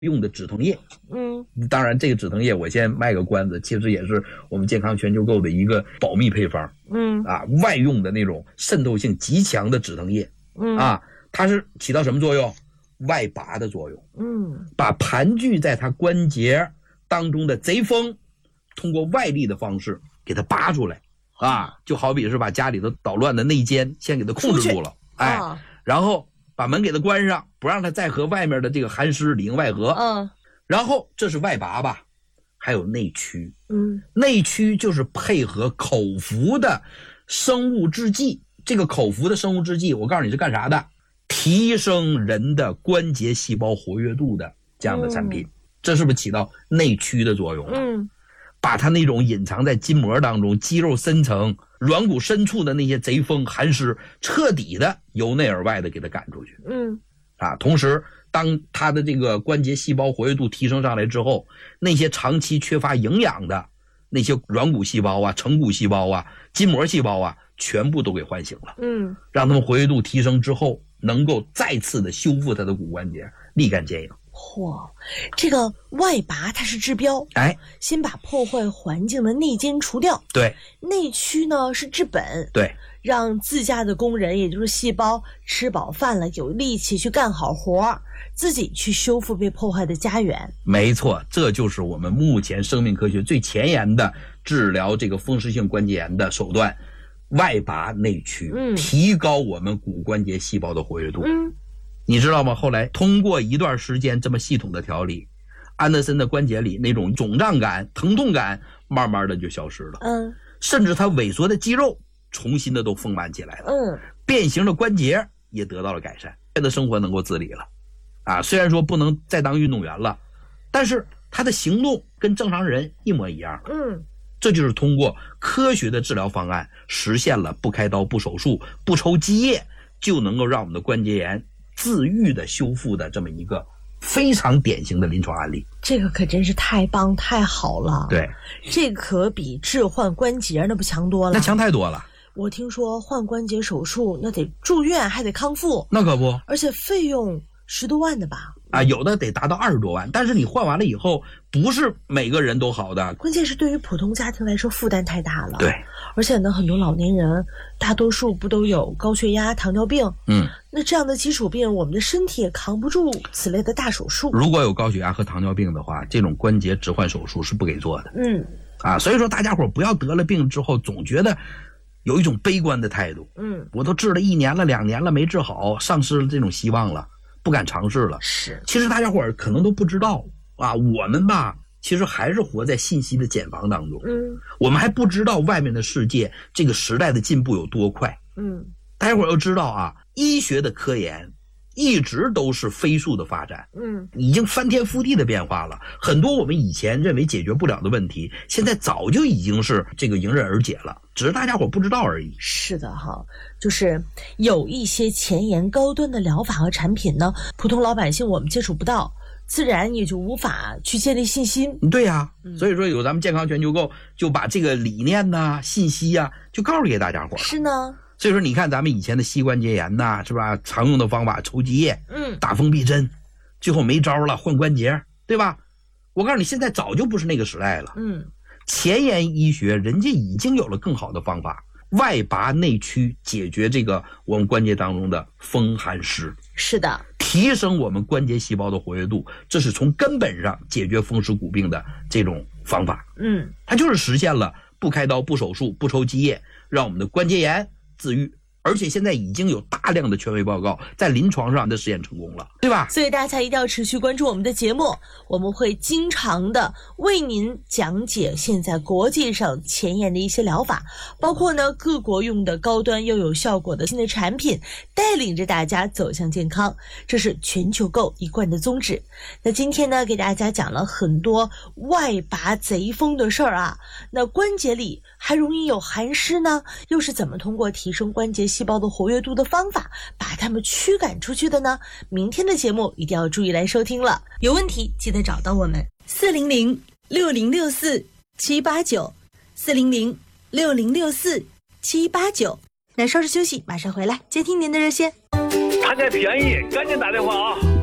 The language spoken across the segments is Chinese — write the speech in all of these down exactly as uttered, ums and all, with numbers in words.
用的止疼液。 嗯， 当然这个止疼液我先卖个关子，其实也是我们健康全球购的一个保密配方。 嗯啊，外用的那种渗透性极强的止疼液。 嗯啊，它是起到什么作用？外拔的作用。 嗯， 把盘踞在它关节当中的贼风通过外力的方式给它拔出来。啊，就好比是把家里头捣乱的内奸先给它控制住了。哎、啊，然后把门给它关上，不让它再和外面的这个寒湿里应外合。 嗯， 然后这是外拔吧，还有内驱。 嗯， 内驱就是配合口服的生物制剂。这个口服的生物制剂，我告诉你是干啥的？提升人的关节细胞活跃度的这样的产品。嗯，这是不是起到内驱的作用了？ 嗯， 把它那种隐藏在筋膜当中、肌肉深层、软骨深处的那些贼风寒湿，彻底的由内而外的给它赶出去。 嗯， 啊，同时当它的这个关节细胞活跃度提升上来之后，那些长期缺乏营养的那些软骨细胞啊、成骨细胞啊、筋膜细胞啊，全部都给唤醒了。 嗯， 让它们活跃度提升之后，能够再次的修复它的骨关节，立竿见影。 嚯，这个外拔它是治标， 哎， 先把破坏环境的内奸除掉。 对， 内驱呢是治本， 对， 让自家的工人，也就是细胞吃饱饭了，有力气去干好活，自己去修复被破坏的家园。 没错，这就是我们目前生命科学最前沿的治疗这个风湿性关节炎的手段，外拔内驱， 嗯， 提高我们骨关节细胞的活跃度。 嗯， 你知道吗？后来通过一段时间这么系统的调理，安德森的关节里那种肿胀感、疼痛感慢慢的就消失了。 嗯， 甚至它萎缩的肌肉重新的都丰满起来了。 嗯， 变形的关节也得到了改善，他的生活能够自理了。啊，虽然说不能再当运动员了，但是他的行动跟正常人一模一样。 嗯， 这就是通过科学的治疗方案实现了不开刀、不手术、不抽积液就能够让我们的关节炎自愈的修复的这么一个非常典型的临床案例。 这个可真是太棒太好了。 对， 这可比置换关节那不强多了。 那强太多了。 我听说换关节手术那得住院还得康复， 那可不， 而且费用十多万的吧？ 啊，有的得达到二十多万，但是你换完了以后，不是每个人都好的。 关键是对于普通家庭来说负担太大了。 对， 而且呢，很多老年人，大多数不都有高血压、糖尿病？ 嗯， 那这样的基础病，我们的身体也扛不住此类的大手术。 如果有高血压和糖尿病的话，这种关节置换手术是不给做的。 嗯， 啊，所以说大家伙不要得了病之后总觉得有一种悲观的态度。 嗯， 我都治了一年了、两年了没治好，丧失了这种希望了。不敢尝试了。 是， 其实大家伙儿可能都不知道啊，我们吧，其实还是活在信息的茧房当中。 嗯， 我们还不知道外面的世界，这个时代的进步有多快。 嗯， 大家伙儿要知道啊，医学的科研一直都是飞速的发展。 嗯， 已经翻天覆地的变化了。很多我们以前认为解决不了的问题，现在早就已经是这个迎刃而解了，只是大家伙不知道而已。 是的哈，就是有一些前沿高端的疗法和产品呢，普通老百姓我们接触不到，自然也就无法去建立信心。 对呀、啊嗯， 所以说有咱们健康全球购就把这个理念呐、信息呀、啊，就告诉给大家伙。 是呢。 所以说你看咱们以前的膝关节炎呐，是吧？常用的方法抽积液， 嗯， 打封闭针，最后没招了换关节，对吧？我告诉你，现在早就不是那个时代了。 嗯， 前沿医学人家已经有了更好的方法，外拔内驱，解决这个我们关节当中的风寒湿。 是的， 提升我们关节细胞的活跃度，这是从根本上解决风湿骨病的这种方法。 嗯， 它就是实现了不开刀、不手术、不抽积液，让我们的关节炎自愈。而且现在已经有大量的权威报告在临床上的实验成功了，对吧？ 所以大家一定要持续关注我们的节目，我们会经常的为您讲解现在国际上前沿的一些疗法，包括呢各国用的高端又有效果的新的产品，带领着大家走向健康，这是全球购一贯的宗旨。那今天呢给大家讲了很多外拔贼风的事儿啊，那关节里还容易有寒湿呢，又是怎么通过提升关节细胞的活跃度的方法把它们驱赶出去的呢？明天的节目一定要注意来收听了，有问题记得找到我们四零零六零六四七八九 四零零六零六四七八九。那稍事休息马上回来接听您的热线。 他这便宜赶紧打电话啊！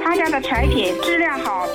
他家的产品质量好。